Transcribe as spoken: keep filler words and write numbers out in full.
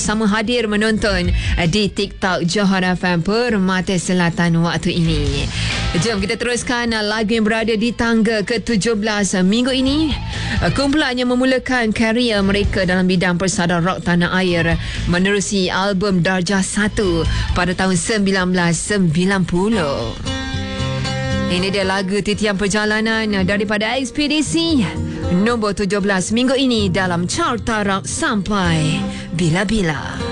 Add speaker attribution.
Speaker 1: sama hadir menonton di TikTok Johor F M Permata Selatan waktu ini. Jom kita teruskan lagu yang berada di tangga ke tujuh belas minggu ini. Kumpulannya memulakan karier mereka dalam bidang persada rock tanah air menerusi album Darjah satu pada tahun sembilan belas sembilan puluh. Ini dia lagu Titian Perjalanan daripada Ekspedisi, nombor tujuh belas minggu ini dalam Carta Rock sampai bila-bila.